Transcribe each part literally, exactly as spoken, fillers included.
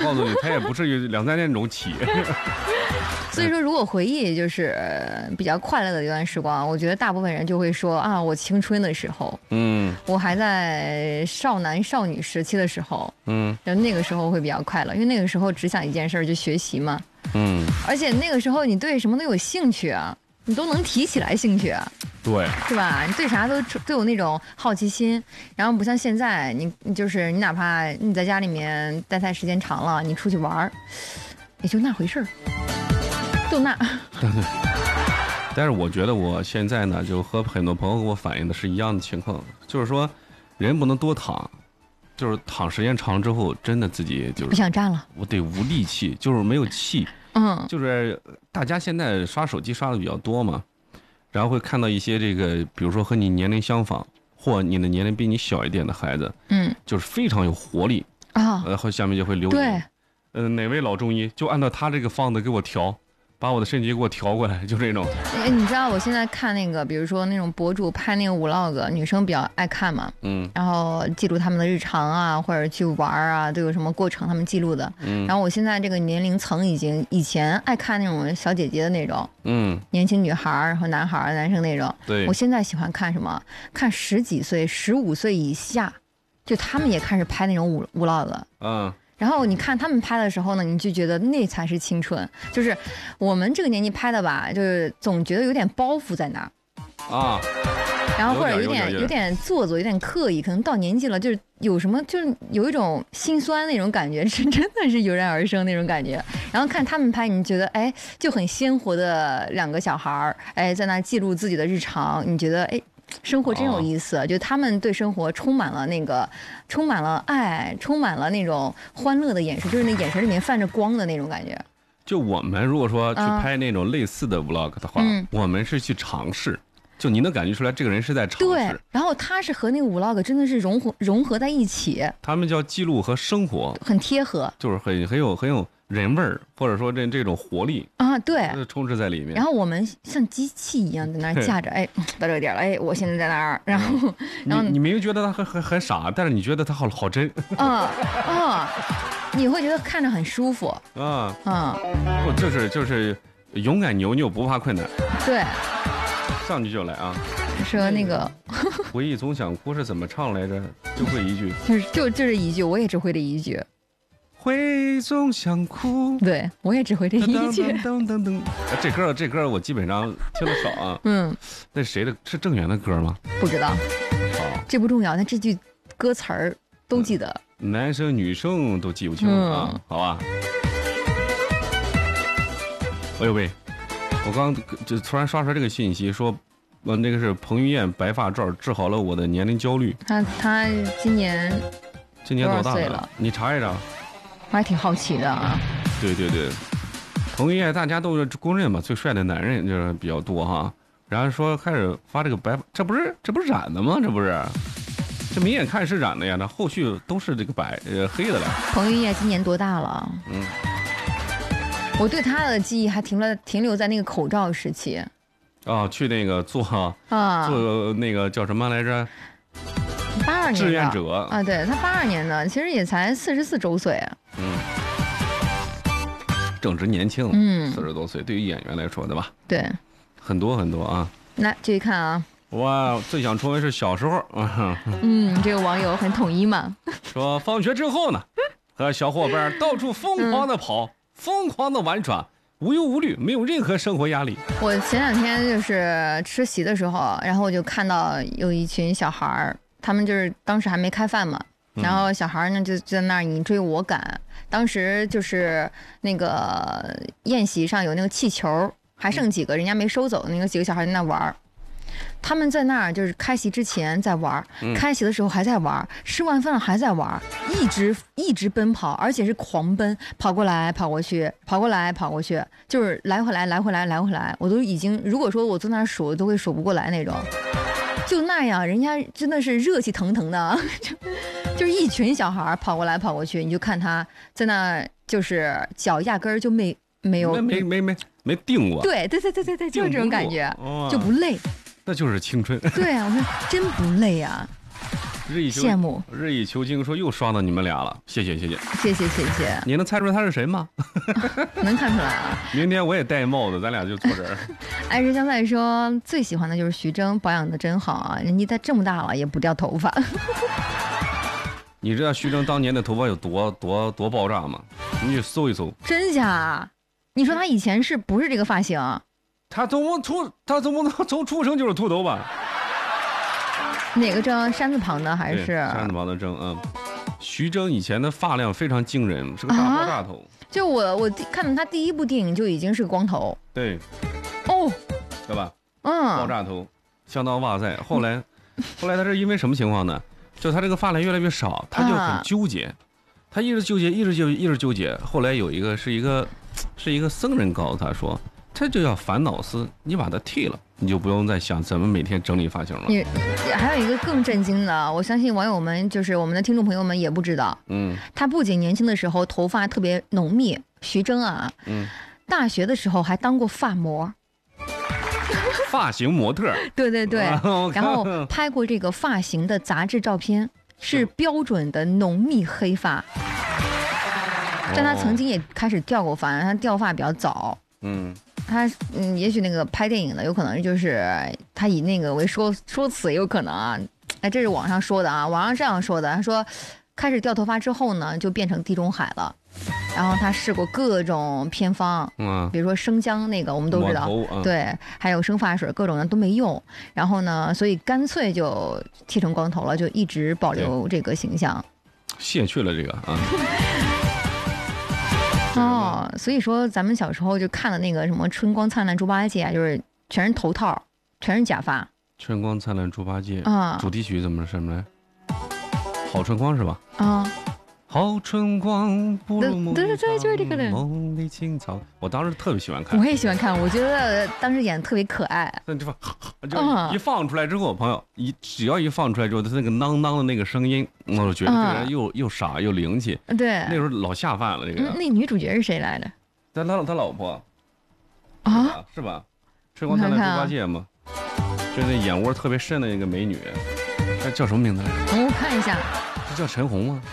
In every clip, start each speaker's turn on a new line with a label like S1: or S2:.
S1: 告诉你，他也不至于两三点钟起。
S2: 所以说，如果回忆就是比较快乐的一段时光，我觉得大部分人就会说啊，我青春的时候，
S1: 嗯，
S2: 我还在少男少女时期的时候，
S1: 嗯，
S2: 然后那个时候会比较快乐，因为那个时候只想一件事，就学习嘛，
S1: 嗯，
S2: 而且那个时候你对什么都有兴趣啊，你都能提起来兴趣啊，
S1: 对，
S2: 是吧？你对啥都都有那种好奇心，然后不像现在，你你就是你哪怕你在家里面待太时间长了，你出去玩儿，也就那回事儿。就那，
S1: 对对。但是我觉得我现在呢，就和很多朋友给我反映的是一样的情况，就是说，人不能多躺，就是躺时间长之后，真的自己就是
S2: 不想站了，
S1: 我得无力气，就是没有气。
S2: 嗯，
S1: 就是大家现在刷手机刷的比较多嘛，然后会看到一些这个，比如说和你年龄相仿，或你的年龄比你小一点的孩子，
S2: 嗯，就是
S1: 非常有活力
S2: 啊，
S1: 然后下面就会留言，
S2: 对，
S1: 嗯、呃，哪位老中医就按照他这个方子给我调。把我的身体给我调过来，就这种。
S2: 哎，你知道我现在看那个，比如说那种博主拍那个 vlog， 女生比较爱看嘛，
S1: 嗯，
S2: 然后记录他们的日常啊，或者去玩啊，都有什么过程，他们记录的。
S1: 嗯，
S2: 然后我现在这个年龄层已经，以前爱看那种小姐姐的那种，
S1: 嗯，
S2: 年轻女孩和男孩、男生那种。
S1: 对，
S2: 我现在喜欢看什么？看十几岁、十五岁以下，就他们也开始拍那种 vlog。
S1: 嗯。
S2: 然后你看他们拍的时候呢，你就觉得那才是青春，就是我们这个年纪拍的吧，就是总觉得有点包袱在那儿
S1: 啊，
S2: 然后或者有点有点做作，有点刻意，可能到年纪了，就是有什么就是有一种心酸那种感觉，是真的是油然而生那种感觉。然后看他们拍，你觉得哎就很鲜活的两个小孩儿，哎在那记录自己的日常，你觉得哎。生活真有意思，哦、就他们对生活充满了那个，充满了爱，充满了那种欢乐的眼神，就是那眼神里面泛着光的那种感觉。
S1: 就我们如果说去拍那种类似的 vlog 的话，嗯、我们是去尝试，就你能感觉出来这个人是在尝试。
S2: 对，然后他是和那个 vlog 真的是融合融合在一起。
S1: 他们叫记录和生活，
S2: 很贴合，
S1: 就是很很有很有人味儿，或者说这这种活力
S2: 啊，对，
S1: 充斥在里面。
S2: 然后我们像机器一样在那儿架着，哎，到这个点了，哎，我现在在那儿，然后，
S1: 嗯、然后你你明明觉得他很很很傻，但是你觉得他好好真，
S2: 啊啊，你会觉得看着很舒服，
S1: 啊
S2: 啊，
S1: 不就是就是勇敢牛牛不怕困难，
S2: 对，
S1: 上去就来啊。
S2: 说那个
S1: 回忆总想哭是怎么唱来着？就会一句，
S2: 就是就就这一句，我也只会这一句。
S1: 回忆总想哭，
S2: 对我也只会这一句。
S1: 噔噔噔，这歌这歌我基本上听得少啊。
S2: 嗯，
S1: 那谁的？是郑源的歌吗？
S2: 不知道。
S1: 好，
S2: 这不重要，但这句歌词儿都记得、
S1: 嗯。男生女生都记不清了啊，嗯、好吧。哎呦喂，我刚就突然刷出来这个信息说。呃，那个是彭于晏白发照治好了我的年龄焦虑。
S2: 他他今年
S1: 今年多大
S2: 了？了
S1: 你查一查。
S2: 我还挺好奇的啊。
S1: 对对对，彭于晏大家都是公认嘛，最帅的男人就是比较多哈。然后说开始发这个白，这不是这不是染的吗？这不是，这明眼看是染的呀，那后续都是这个白呃黑的了。
S2: 彭于晏今年多大了？
S1: 嗯，
S2: 我对他的记忆还停了停留在那个口罩时期。
S1: 啊，去那个做
S2: 啊，
S1: 做那个叫什么来着？
S2: 八二年
S1: 志愿者
S2: 啊，对他八二年的，其实也才四十四周岁。
S1: 嗯，正值年轻，
S2: 嗯，
S1: 四十多岁，对于演员来说，对吧？
S2: 对，
S1: 很多很多啊。
S2: 来继续看啊。
S1: 哇，最想重温是小时候。
S2: 嗯，这个网友很统一嘛。
S1: 说放学之后呢，和小伙伴到处疯狂的跑，嗯、疯狂的玩耍。无忧无虑，没有任何生活压力。
S2: 我前两天就是吃席的时候，然后我就看到有一群小孩儿，他们就是当时还没开饭嘛，然后小孩呢就在那儿你追我赶。当时就是那个宴席上有那个气球，还剩几个，人家没收走，那个几个小孩在那玩儿。他们在那儿就是开席之前在玩，开席的时候还在玩，吃完饭还在玩，一直一直奔跑，而且是狂奔，跑过来跑过去，跑过来跑过去，就是来回来来回来来回来，我都已经如果说我坐那儿数都会数不过来那种，就那样，人家真的是热气腾腾的，就就是一群小孩跑过来跑过去，你就看他在那就是脚压根儿就没没有
S1: 没没没没定过，
S2: 对对对对对对，就是这种感觉，
S1: 哦、
S2: 就不累。
S1: 那就是青春。
S2: 对啊，我说真不累啊。
S1: 日以求
S2: 羡慕，
S1: 日以求精，说又刷到你们俩了，谢谢谢谢
S2: 谢谢谢谢。
S1: 你能猜出来他是谁吗？
S2: 能看出来啊。
S1: 明天我也戴帽子，咱俩就坐这儿。
S2: 爱吃香菜说最喜欢的就是徐峥，保养的真好啊，人家他这么大了也不掉头发。
S1: 你知道徐峥当年的头发有多多多爆炸吗？你去搜一搜。
S2: 真假？你说他以前是不是这个发型？
S1: 他怎么出他怎么从出生就是秃头发？
S2: 哪个峥？山字旁的还是？
S1: 山字旁的峥，嗯。徐峥以前的发量非常惊人，是个大爆炸头。啊、
S2: 就我我看到他第一部电影就已经是光头。
S1: 对。
S2: 哦。
S1: 对吧？
S2: 嗯。
S1: 爆炸头，相当哇塞。后来，后来他是因为什么情况呢？就他这个发量越来越少，他就很纠结，啊、他一直纠结，一直纠，一直纠结。后来有一个是一个，是一个僧人告诉他说，这就叫烦恼丝，你把它剃了，你就不用再想怎么每天整理发型了。
S2: 你还有一个更震惊的，我相信网友们就是我们的听众朋友们也不知道，嗯，他不仅年轻的时候头发特别浓密，徐峥啊，嗯，大学的时候还当过发模。
S1: 发型模特，
S2: 对对对，然后拍过这个发型的杂志照片，是标准的浓密黑发。但他曾经也开始掉过发，他掉发比较早。嗯，他嗯，也许那个拍电影的有可能就是他以那个为说说辞，有可能啊。哎，这是网上说的啊，网上这样说的，他说开始掉头发之后呢，就变成地中海了。然后他试过各种偏方，嗯，比如说生姜那个我们都知道，嗯、对，还有生发水，各种的都没用。然后呢，所以干脆就剃成光头了，就一直保留这个形象，
S1: 卸去了这个啊。
S2: 哦，所以说咱们小时候就看的那个什么《春光灿烂猪八戒》，就是全是头套，全是假发。
S1: 春光灿烂猪八戒啊，主题曲怎么什么来？好春光是吧？啊。好春光，不如梦。对对对，就是这个的。梦里青草，我当时特别喜欢看。
S2: 我也喜欢看，我觉得当时演的特别可爱。
S1: 那地方就一放出来之后，朋友一只要一放出来之后，他那个囔囔的那个声音，我就觉得这个人又又傻又灵气。
S2: 对，
S1: 那时候老下饭了。这个
S2: 那女主角是谁来的？
S1: 他他他老婆
S2: 啊，
S1: 是吧？春光灿烂猪八戒嘛，就那眼窝特别深的那个美女，她叫什么名字来着？
S2: 我看一下，
S1: 这叫陈红吗？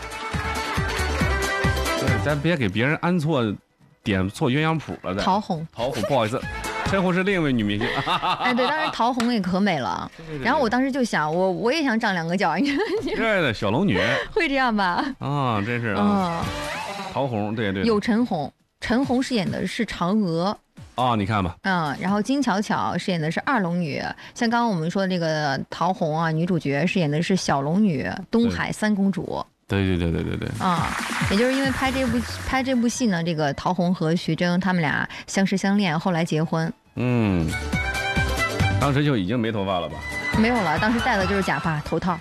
S1: 咱别给别人安错点错鸳鸯谱了。
S2: 陶虹，
S1: 陶虹，不好意思，陈红是另一位女明星。
S2: 哎，对，当时陶虹也可美了。对对对，然后我当时就想，我我也想长两个角。
S1: 对的，小龙女
S2: 会这样吧？
S1: 啊，真是啊。陶虹，对对。
S2: 有陈红，陈红饰演的是嫦娥。
S1: 啊，你看吧。
S2: 嗯，然后金巧巧饰演的是二龙女，像刚刚我们说的这个陶虹啊，女主角饰演的是小龙女，东海三公主。
S1: 对对对对对对
S2: 啊，也就是因为拍这部拍这部戏呢，这个陶虹和徐峥他们俩相识相恋，后来结婚。
S1: 嗯，当时就已经没头发了吧？
S2: 没有了，当时戴的就是假发头套。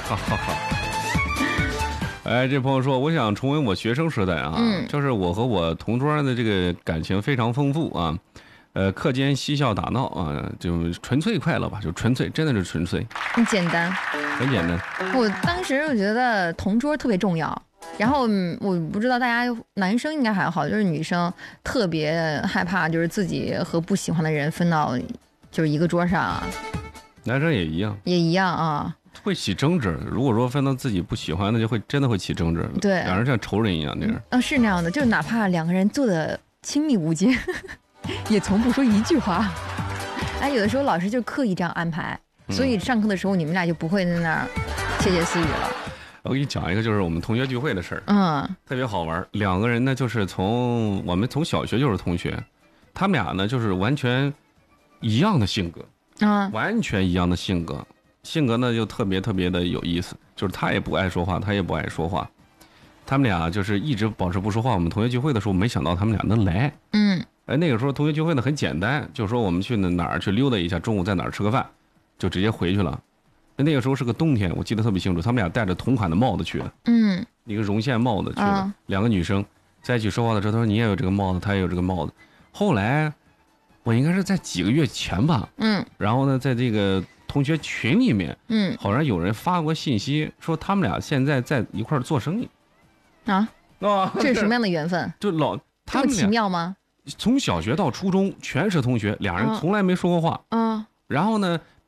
S1: 哎，这朋友说，我想重温我学生时代啊，嗯、就是我和我同桌的这个感情非常丰富啊。呃，课间嬉笑打闹啊，就纯粹快乐吧，就纯粹，真的是纯粹，
S2: 很简单，
S1: 很简单。
S2: 我当时我觉得同桌特别重要，然后我不知道大家男生应该还好，就是女生特别害怕，就是自己和不喜欢的人分到就是一个桌上。
S1: 男生也一样，
S2: 也一样啊，
S1: 会起争执。如果说分到自己不喜欢，那就会真的会起争执。
S2: 对，
S1: 两人像仇人一样那样。
S2: 啊，是那样的，就是哪怕两个人坐的亲密无间。也从不说一句话，哎，有的时候老师就刻意这样安排，所以上课的时候你们俩就不会在那儿窃窃私语了。
S1: 我给你讲一个，就是我们同学聚会的事儿，嗯，特别好玩。两个人呢，就是从我们从小学就是同学，他们俩呢就是完全一样的性格，啊，完全一样的性格，性格呢就特别特别的有意思，就是他也不爱说话，他也不爱说话。他们俩就是一直保持不说话。我们同学聚会的时候，没想到他们俩能来。嗯，哎，那个时候同学聚会呢很简单，就说我们去哪儿去溜达一下，中午在哪儿吃个饭，就直接回去了。那个时候是个冬天，我记得特别清楚，他们俩戴着同款的帽子去的。嗯，一个绒线帽子去的。啊、两个女生在一起说话的时候，她说你也有这个帽子，她也有这个帽子。后来我应该是在几个月前吧。嗯，然后呢，在这个同学群里面，嗯，好像有人发过信息说他们俩现在在一块儿做生意。啊，
S2: 哦，这是什么样的缘分？
S1: 就老
S2: 他们这么奇妙吗？
S1: 从小学到初中全是同学，俩人从来没说过话。嗯，然后呢，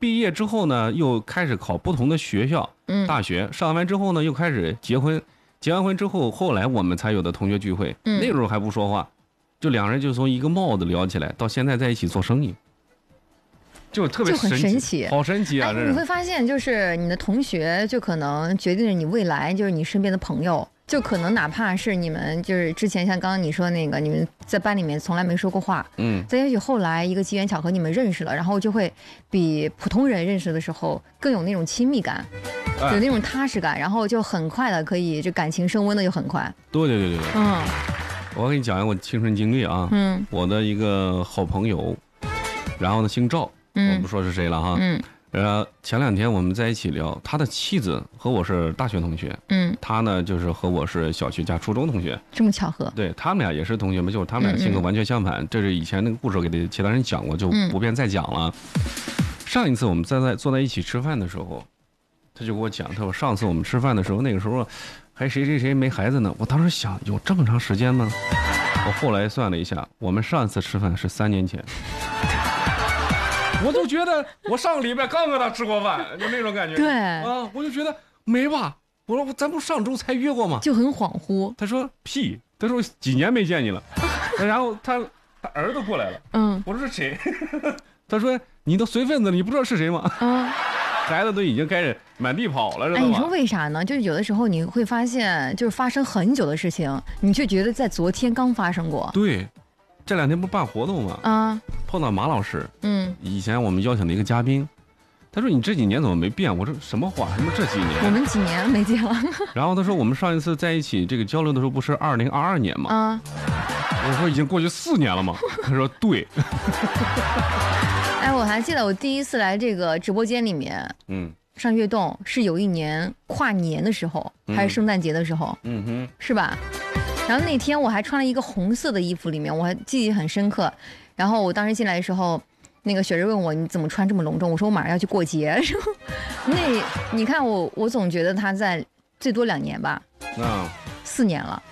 S1: 毕业之后呢，又开始考不同的学校，
S2: 嗯，
S1: 大学上完之后呢，又开始结婚，结完婚之后，后来我们才有的同学聚会，
S2: 嗯，
S1: 那时候还不说话，就两人就从一个帽子聊起来，到现在在一起做生意，就特别
S2: 就很
S1: 神
S2: 神奇，
S1: 好神奇啊！
S2: 哎，你会发现，就是你的同学，就可能决定了你未来，就是你身边的朋友。就可能哪怕是你们就是之前像刚刚你说那个，你们在班里面从来没说过话，
S1: 嗯，
S2: 但也许后来一个机缘巧合你们认识了，然后就会比普通人认识的时候更有那种亲密感，有那种踏实感，然后就很快的可以这感情升温的就很快。
S1: 对对对对对，
S2: 嗯，
S1: 我给你讲一个我亲身经历啊，
S2: 嗯，
S1: 我的一个好朋友，然后呢姓赵，
S2: 嗯，
S1: 我不说是谁了哈，
S2: 嗯。
S1: 呃，前两天我们在一起聊，他的妻子和我是大学同学，
S2: 嗯，
S1: 他呢就是和我是小学加初中同学，
S2: 这么巧合？
S1: 对他们俩也是同学嘛，就是他们俩性格完全相反。嗯嗯，这是以前那个故事给其他人讲过，就不便再讲了。嗯，上一次我们在在坐在一起吃饭的时候，他就给我讲，他说上次我们吃饭的时候，那个时候还谁谁谁没孩子呢。我当时想，有这么长时间吗？我后来算了一下，我们上一次吃饭是三年前。我就觉得我上个礼拜刚跟他吃过饭，就那种感觉。
S2: 对
S1: 啊，我就觉得没吧。我说咱不上周才约过吗？
S2: 就很恍惚。
S1: 他说屁，他说几年没见你了。然后他他儿子过来了，嗯，我说是谁？他说你都随份子了，你不知道是谁吗？嗯，孩子都已经开始满地跑了，知道吗？
S2: 哎，你说为啥呢？就是有的时候你会发现，就是发生很久的事情，你却觉得在昨天刚发生过。
S1: 对。这两天不办活动吗？啊，碰到马老师，嗯，以前我们邀请的一个嘉宾，他说你这几年怎么没变？我说什么话？什么这几年？
S2: 我们几年没见了。
S1: 然后他说我们上一次在一起这个交流的时候不是二零二二年吗？啊，我说已经过去四年了吗？他说对。
S2: 哎，我还记得我第一次来这个直播间里面，嗯，上悦动是有一年跨年的时候，还是圣诞节的时候？嗯哼，是吧？然后那天我还穿了一个红色的衣服，里面我还记忆很深刻。然后我当时进来的时候，那个雪儿问我你怎么穿这么隆重？我说我马上要去过节。那你看我，我总觉得他在最多两年吧，啊，四年了，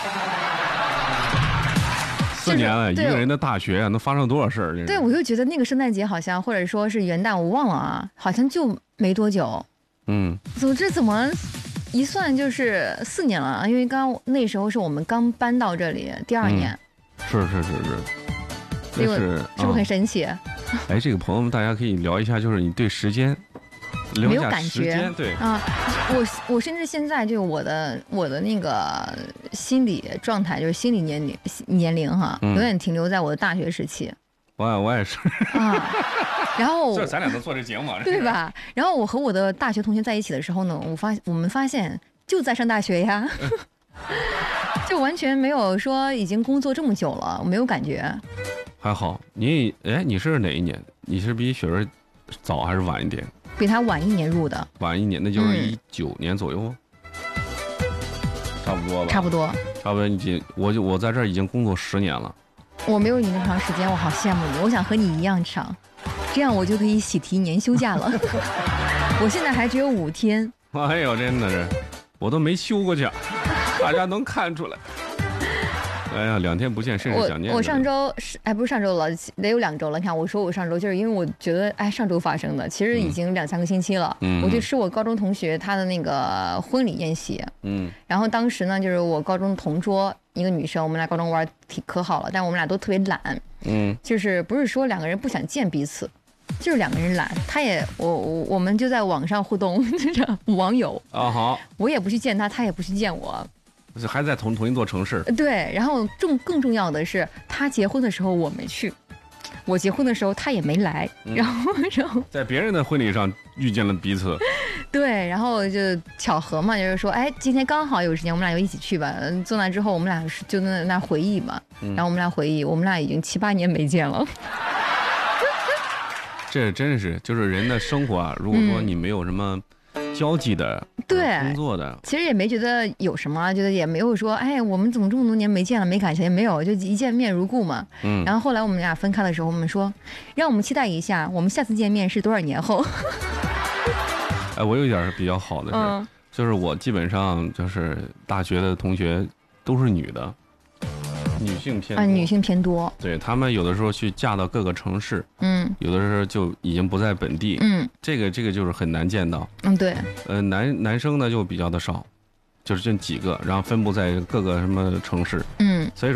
S1: 四年了，一个人的大学啊，能发生多少事儿？
S2: 对，我就觉得那个圣诞节好像，或者说是元旦，我忘了啊，好像就没多久。嗯，总之怎么？一算就是四年了，因为刚那时候是我们刚搬到这里，第二年。
S1: 嗯、是是是是，
S2: 这是是不是很神奇？啊、
S1: 哎，这个朋友们大家可以聊一下，就是你对时间
S2: 没有感觉，
S1: 对
S2: 啊，我我甚至现在就我的我的那个心理状态，就是心理年龄年龄哈，嗯、永远停留在我的大学时期。
S1: 我我也是
S2: 啊。然后
S1: 这咱俩都做这节目，
S2: 对吧？然后我和我的大学同学在一起的时候呢，我发我们发现就在上大学呀，就完全没有说已经工作这么久了，我没有感觉。
S1: 还好，你哎，你是哪一年？你是比雪儿早还是晚一点？
S2: 比他晚一年入的。
S1: 晚一年，那就是一九年左右，嗯、差不多吧？
S2: 差不多。
S1: 差不多，你我就我在这儿已经工作十年了。
S2: 我没有你那么长时间，我好羡慕你，我想和你一样长。这样我就可以喜提年休假了。我现在还只有五天。
S1: 哎呦，真的是，我都没休过假，大家能看出来。哎呀，两天不见，甚是想念。
S2: 我我上周是哎，不是上周了，得有两周了。你看，我说我上周就是因为我觉得哎，上周发生的，其实已经两三个星期了。嗯，我去吃我高中同学他的那个婚礼宴席。嗯，然后当时呢，就是我高中同桌一个女生，我们俩高中玩挺可好了，但我们俩都特别懒。嗯，就是不是说两个人不想见彼此。就是两个人懒，他也我我我们就在网上互动，就是网友啊好，我也不去见他，他也不去见我，
S1: 还在同同一座城市。
S2: 对，然后重更重要的是，他结婚的时候我没去，我结婚的时候他也没来，嗯、然后然后
S1: 在别人的婚礼上遇见了彼此。
S2: 对，然后就巧合嘛，就是说，哎，今天刚好有时间，我们俩就一起去吧。坐那之后，我们俩就在那回忆嘛，嗯、然后我们俩回忆，我们俩已经七八年没见了。
S1: 这真是就是人的生活啊！如果说你没有什么交际的、
S2: 嗯、对
S1: 工作的，
S2: 其实也没觉得有什么，觉得也没有说，哎，我们怎么这么多年没见了，没感情也没有，就一见面如故嘛。嗯。然后后来我们俩分开的时候，我们说，让我们期待一下，我们下次见面是多少年后？
S1: 哎，我有一点比较好的是，嗯、就是我基本上就是大学的同学都是女的。 女性偏
S2: 啊，
S1: 多
S2: 女性偏多。
S1: 对他们有的时候去嫁到各个城市，
S2: 嗯
S1: 有的时候就已经不在本地，
S2: 嗯
S1: 这个这个就是很难见到。
S2: 嗯，对，
S1: 呃，男男生呢就比较的少，就是这几个，然后分布在各个什么城市，
S2: 嗯。
S1: 所以说。